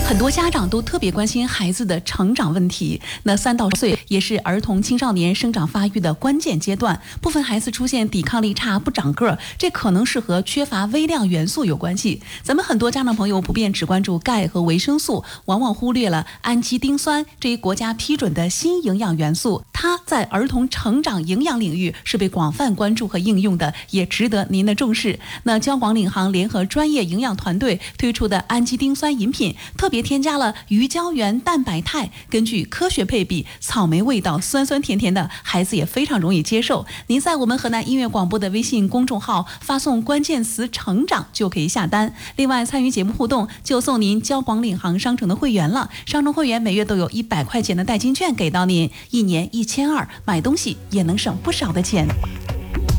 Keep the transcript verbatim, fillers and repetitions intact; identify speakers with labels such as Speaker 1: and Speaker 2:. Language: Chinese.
Speaker 1: 很多家长都特别关心孩子的成长问题。那三到十岁也是儿童青少年生长发育的关键阶段，部分孩子出现抵抗力差、不长个儿，这可能是和缺乏微量元素有关系。咱们很多家长朋友普遍只关注钙和维生素，往往忽略了氨基丁酸这一国家批准的新营养元素，它在儿童成长营养领域是被广泛关注和应用的，也值得您的重视。那交广领航联合专业营养团队推出的氨基丁酸饮品，特别添加了鱼胶原蛋白肽，根据科学配比，草莓味道酸酸甜甜的，孩子也非常容易接受。您在我们河南音乐广播的微信公众号发送关键词成长就可以下单。另外参与节目互动就送您交广领航商城的会员了，商城会员每月都有一百块钱的代金券给到您，一年一千二，买东西也能省不少的钱。